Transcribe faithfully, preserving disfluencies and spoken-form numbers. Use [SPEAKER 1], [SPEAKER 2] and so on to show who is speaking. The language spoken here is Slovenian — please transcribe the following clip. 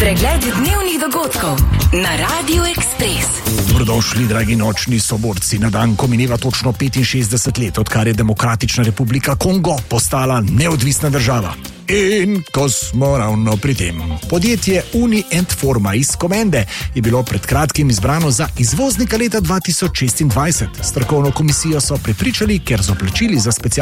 [SPEAKER 1] Pregled dnevnih dogodkov na Radiu Ekspres.
[SPEAKER 2] Dobrodošli, dragi nočni soborci, na dan, ko mineva točno petinšestdeset let, odkar je Demokratična republika Kongo postala neodvisna država. In ko smo ravno pri tem, podjetje Uni and Forma iz Komende je bilo pred kratkim izbrano za izvoznika leta dva tisoč šestindvajset. Strokovno komisijo so prepričali, ker so plačili za specialno